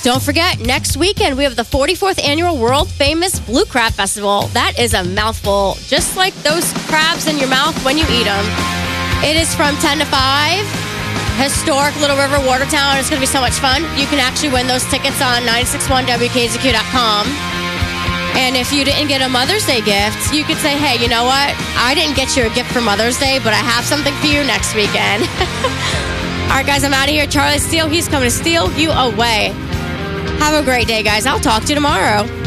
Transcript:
Don't forget, next weekend we have the 44th annual world famous Blue Crab Festival. That is a mouthful, just like those crabs in your mouth when you eat them. It is from 10 to 5. Historic Little River, Watertown. It's going to be so much fun. You can actually win those tickets on 961wkzq.com. And if you didn't get a Mother's Day gift, you could say, hey, you know what? I didn't get you a gift for Mother's Day, but I have something for you next weekend. All right, guys, I'm out of here. Charlie Steele, he's coming to steal you away. Have a great day, guys. I'll talk to you tomorrow.